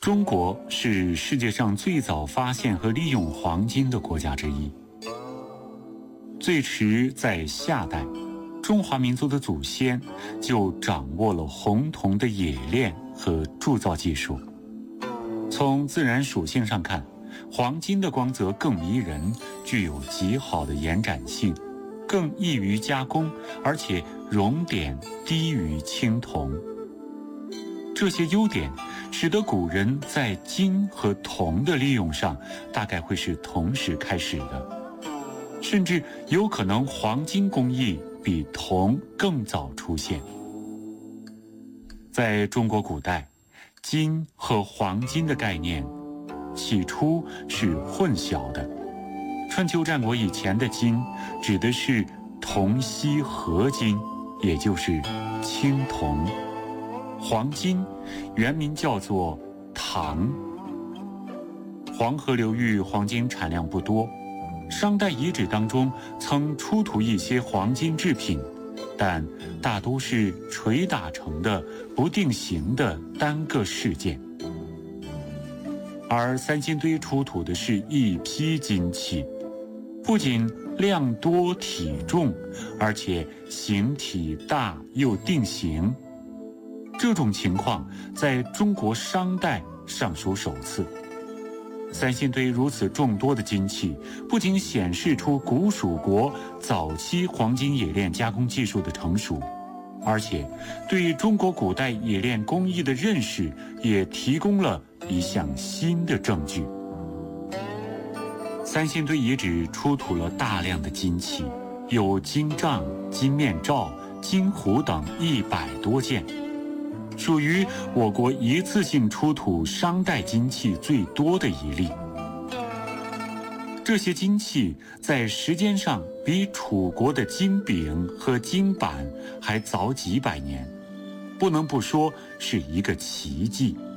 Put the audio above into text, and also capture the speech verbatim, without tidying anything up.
中国是世界上最早发现和利用黄金的国家之一。最迟在夏代，中华民族的祖先就掌握了红铜的冶炼和铸造技术。从自然属性上看，黄金的光泽更迷人，具有极好的延展性，更易于加工，而且熔点低于青铜。这些优点使得古人在金和铜的利用上大概会是同时开始的，甚至有可能黄金工艺比铜更早出现。在中国古代，金和黄金的概念起初是混淆的。春秋战国以前的金指的是铜锡合金，也就是青铜。黄金原名叫做唐。黄河流域黄金产量不多，商代遗址当中曾出土一些黄金制品，但大都是锤打成的不定型的单个事件。而三星堆出土的是一批金器，不仅量多体重，而且形体大又定型。这种情况在中国商代尚属首次。三星堆如此众多的金器，不仅显示出古蜀国早期黄金冶炼加工技术的成熟，而且对中国古代冶炼工艺的认识也提供了一项新的证据。三星堆遗址出土了大量的金器，有金杖、金面罩、金壶等一百多件，属于我国一次性出土商代金器最多的一例。这些金器在时间上比楚国的金饼和金板还早几百年，不能不说是一个奇迹。